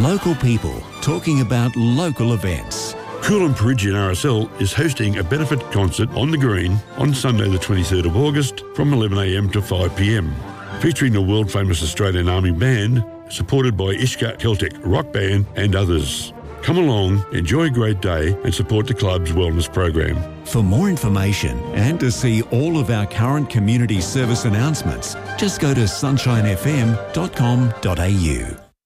Local people talking about local events. Coolum Peregian RSL is hosting a benefit concert on the Green on Sunday the 23rd of August from 11am to 5pm, featuring the world-famous Australian Army Band, supported by Ishka Celtic Rock Band and others. Come along, enjoy a great day and support the club's wellness program. For more information and to see all of our current community service announcements, just go to sunshinefm.com.au.